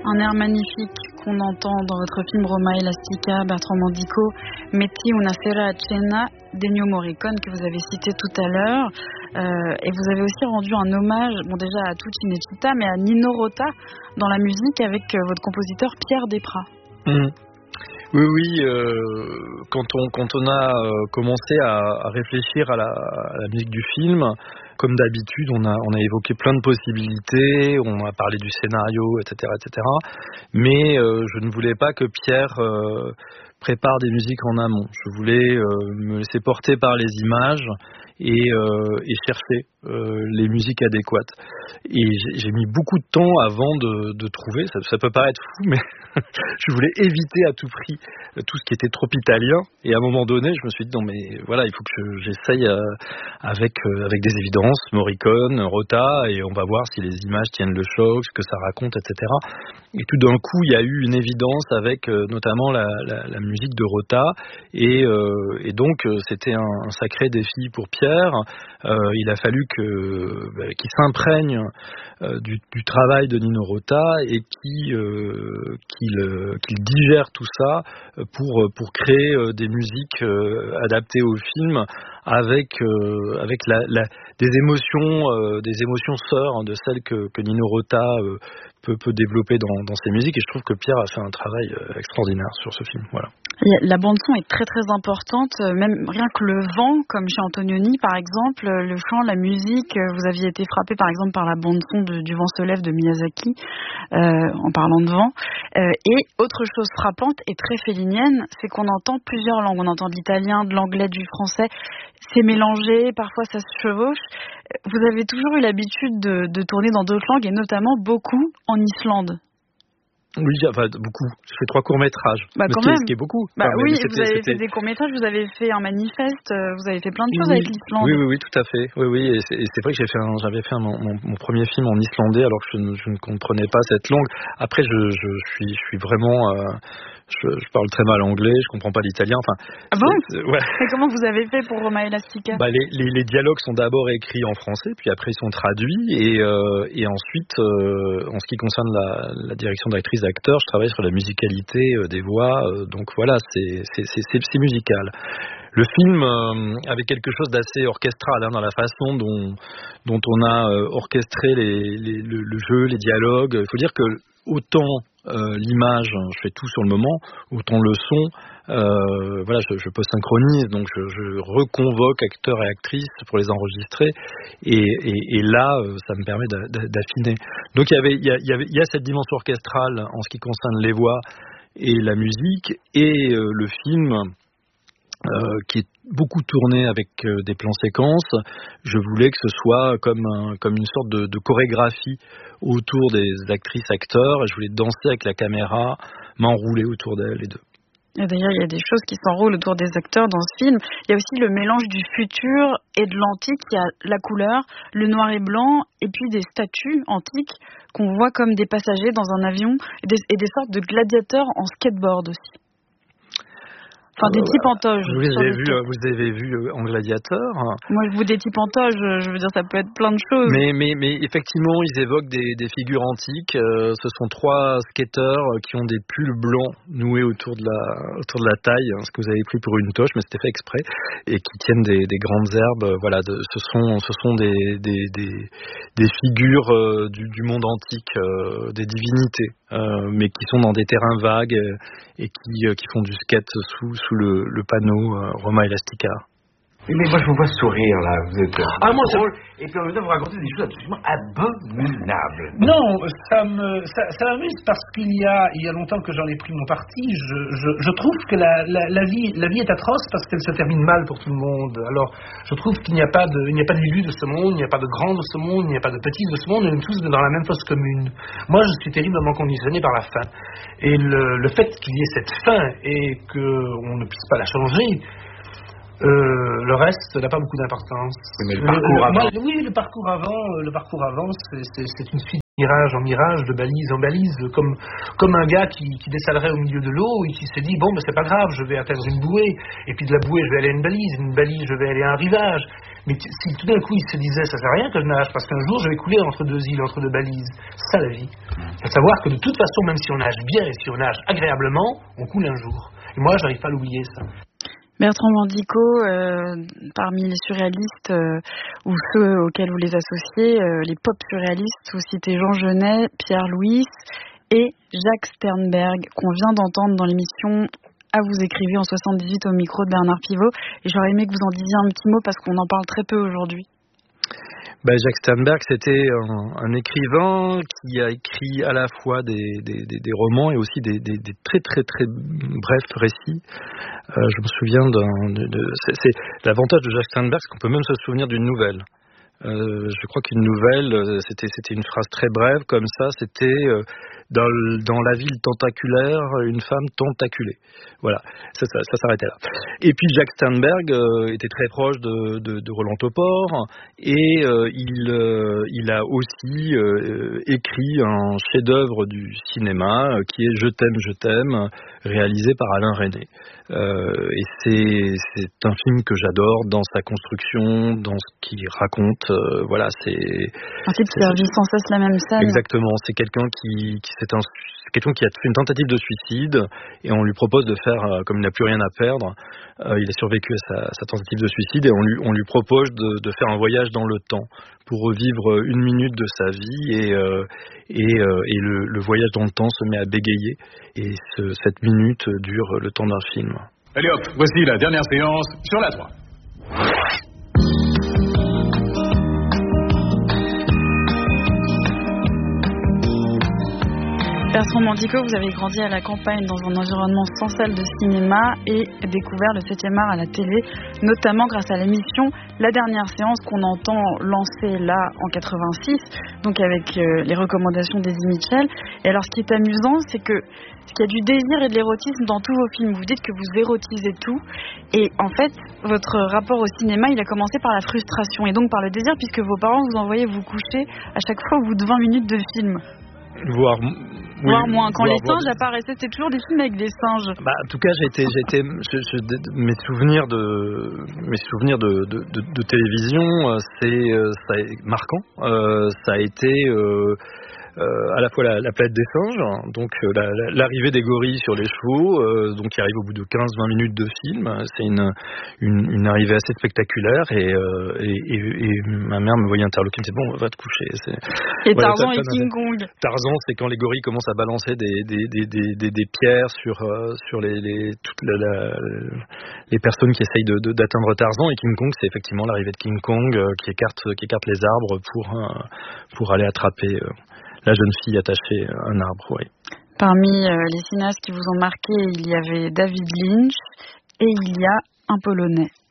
Un air magnifique qu'on entend dans votre film Roma Elastica, Bertrand Mandico, Metti una sera a cena d'Ennio Morricone que vous avez cité tout à l'heure. Et vous avez aussi rendu un hommage, déjà à tout Cinecittà, mais à Nino Rota dans la musique avec votre compositeur Pierre Desprats. Oui, quand on a commencé à réfléchir à la musique du film, comme d'habitude, on a évoqué plein de possibilités, on a parlé du scénario, etc. Mais je ne voulais pas que Pierre prépare des musiques en amont. Je voulais me laisser porter par les images et chercher les musiques adéquates. Et j'ai mis beaucoup de temps avant de trouver, ça peut paraître fou, mais je voulais éviter à tout prix tout ce qui était trop italien. Et à un moment donné, je me suis dit, non mais voilà, il faut que j'essaye avec des évidences, Morricone, Rota, et on va voir si les images tiennent le choc, ce que ça raconte, etc. Et tout d'un coup, il y a eu une évidence avec notamment la musique de Rota, et donc c'était un sacré défi pour Pierre. Il a fallu qu'il s'imprègne du travail de Nino Rota et qu'il digère tout ça pour créer des musiques adaptées au film avec des émotions sœurs de celles que Nino Rota peut développer dans ses musiques, et je trouve que Pierre a fait un travail extraordinaire sur ce film. Voilà. La bande-son est très très importante, même rien que le vent, comme chez Antonioni par exemple, le chant, la musique, vous aviez été frappé par exemple par la bande-son du Vent se lève de Miyazaki, en parlant de vent. Et autre chose frappante et très fellinienne, c'est qu'on entend plusieurs langues, on entend de l'italien, de l'anglais, du français, c'est mélangé, parfois ça se chevauche. Vous avez toujours eu l'habitude de tourner dans d'autres langues et notamment beaucoup en Islande. Oui, enfin beaucoup. Je fais 3 courts-métrages. Ce qui est beaucoup. Vous avez fait des courts-métrages, vous avez fait un manifeste, vous avez fait plein de choses avec l'Islande. Oui, tout à fait. Oui, et c'est vrai que j'avais fait mon premier film en islandais alors que je ne comprenais pas cette langue. Après, je suis vraiment... Je parle très mal anglais, je comprends pas l'italien. Enfin, ah bon? Ouais. Et comment vous avez fait pour Roma Elastica? Les dialogues sont d'abord écrits en français, puis après ils sont traduits, et ensuite, en ce qui concerne la direction d'actrice d'acteur, je travaille sur la musicalité des voix. Donc voilà, c'est musical. Le film avait quelque chose d'assez orchestral dans la façon dont on a orchestré le jeu, les dialogues. Il faut dire que autant l'image, je fais tout sur le moment, autant le son, je peux synchronise, donc je reconvoque acteurs et actrices pour les enregistrer, et là, ça me permet d'affiner. Donc il y a cette dimension orchestrale en ce qui concerne les voix et la musique, et le film qui est beaucoup tourné avec des plans séquences. Je voulais que ce soit comme une sorte de chorégraphie autour des actrices acteurs, et je voulais danser avec la caméra, m'enrouler autour d'elles les deux. Et d'ailleurs, il y a des choses qui s'enroulent autour des acteurs dans ce film. Il y a aussi le mélange du futur et de l'antique. Il y a la couleur, le noir et blanc, et puis des statues antiques qu'on voit comme des passagers dans un avion, et des sortes de gladiateurs en skateboard aussi. Enfin, des types en toge. Vous avez vu en Gladiateur. Moi, je vous des types en toge, je veux dire, ça peut être plein de choses. Mais effectivement, ils évoquent des figures antiques. Ce sont 3 skateurs qui ont des pulls blancs noués autour de la taille, ce que vous avez pris pour une toche, mais c'était fait exprès, et qui tiennent des grandes herbes. Voilà, ce sont des figures du monde antique, des divinités. Mais qui sont dans des terrains vagues et qui font du skate sous le panneau Roma Elastica. Mais moi je vous vois sourire là, vous êtes drôle, et puis en même temps vous racontez des choses absolument abominables. Non, ça m'amuse parce qu'il y a longtemps que j'en ai pris mon parti. Je trouve que la vie est atroce parce qu'elle se termine mal pour tout le monde. Alors je trouve qu'il n'y a pas d'élus de ce monde, il n'y a pas de grands de ce monde, il n'y a pas de petits de ce monde, on est tous dans la même fosse commune. Moi je suis terriblement conditionné par la faim. Et le fait qu'il y ait cette faim et qu'on ne puisse pas la changer, le reste n'a pas beaucoup d'importance. Mais le parcours avant. Le parcours avant, c'est une suite de mirage en mirage, de balise en balise, comme un gars qui dessalerait au milieu de l'eau et qui se dit bon, c'est pas grave, je vais atteindre une bouée, et puis de la bouée je vais aller à une balise je vais aller à un rivage. Mais si tout d'un coup il se disait ça sert à rien que je nage parce qu'un jour je vais couler entre deux îles, entre deux balises, c'est ça la vie. Il faut savoir que de toute façon, même si on nage bien et si on nage agréablement, on coule un jour. Et moi, j'arrive pas à l'oublier ça. Bertrand Mandico, parmi les surréalistes ou ceux auxquels vous les associez, les pop surréalistes, vous citez Jean Genet, Pierre Louis et Jacques Sternberg, qu'on vient d'entendre dans l'émission À vous écrivez en 78 au micro de Bernard Pivot. Et j'aurais aimé que vous en disiez un petit mot parce qu'on en parle très peu aujourd'hui. Jacques Sternberg, c'était un écrivain qui a écrit à la fois des romans et aussi des très très très brefs récits. Je me souviens c'est l'avantage de Jacques Sternberg, c'est qu'on peut même se souvenir d'une nouvelle. Je crois qu'une nouvelle, c'était une phrase très brève comme ça, c'était dans la ville tentaculaire, une femme tentaculée. Voilà, ça s'arrêtait là. Et puis Jacques Sternberg était très proche de Roland Topor et il a aussi écrit un chef-d'œuvre du cinéma qui est Je t'aime, réalisé par Alain Resnais. Et c'est un film que j'adore dans sa construction, dans ce qu'il raconte. Voilà, c'est un type qui revit sans cesse la même scène. Exactement, c'est quelqu'un c'est quelqu'un qui a fait une tentative de suicide et on lui propose de faire, comme il n'a plus rien à perdre, il a survécu à sa tentative de suicide et on lui propose de faire un voyage dans le temps pour revivre une minute de sa vie et le voyage dans le temps se met à bégayer et cette minute dure le temps d'un film. Allez hop, voici la dernière séance sur la 3. Bertrand Mandico, vous avez grandi à la campagne dans un environnement sans salle de cinéma et découvert le 7e art à la télé, notamment grâce à l'émission La Dernière Séance qu'on entend lancer là en 86, donc avec les recommandations d'Ezy Mitchell. Et alors ce qui est amusant, c'est qu'il y a du désir et de l'érotisme dans tous vos films. Vous dites que vous érotisez tout et en fait, votre rapport au cinéma, il a commencé par la frustration et donc par le désir puisque vos parents vous envoyaient vous coucher à chaque fois au bout de 20 minutes de film. Voire moins. Quand les singes apparaissaient, c'était toujours des films avec des singes. En tout cas, mes souvenirs de télévision, c'est marquant. Ça a été à la fois la planète des singes, donc l'arrivée des gorilles sur les chevaux, donc qui arrive au bout de 15-20 minutes de film. C'est une arrivée assez spectaculaire et ma mère me voyait interloquer, me disait bon, va te coucher. Et Tarzan et King Kong. Tarzan, c'est quand les gorilles commencent à balancer des pierres sur toutes les personnes qui essayent d'atteindre Tarzan, et King Kong, c'est effectivement l'arrivée de King Kong qui écarte les arbres pour aller attraper la jeune fille attachée à un arbre. Oui. Parmi les cinéastes qui vous ont marqué, il y avait David Lynch et il y a un Polonais.